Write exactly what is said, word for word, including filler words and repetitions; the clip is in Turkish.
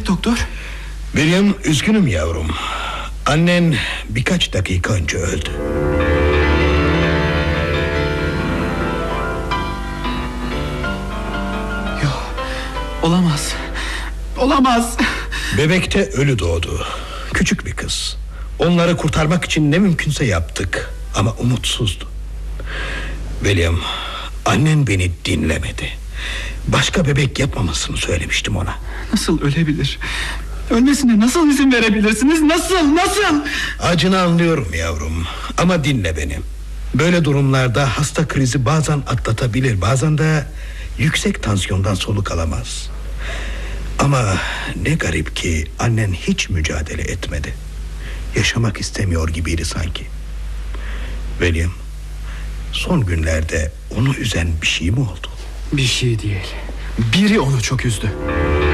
doktor? William, üzgünüm yavrum. Annen birkaç dakika önce öldü. Yok, olamaz. Olamaz. Bebekte ölü doğdu. Küçük bir kız. Onları kurtarmak için ne mümkünse yaptık. Ama umutsuzdu. William, annen beni dinlemedi. Başka bebek yapmamasını söylemiştim ona. Nasıl ölebilir? Ölmesine nasıl izin verebilirsiniz? Nasıl, nasıl? Acını anlıyorum yavrum. Ama dinle beni. Böyle durumlarda hasta krizi bazen atlatabilir, bazen de yüksek tansiyondan soluk alamaz. Ama ne garip ki annen hiç mücadele etmedi. Yaşamak istemiyor gibiydi sanki. William, son günlerde onu üzen bir şey mi oldu? Bir şey değil. Biri onu çok üzdü.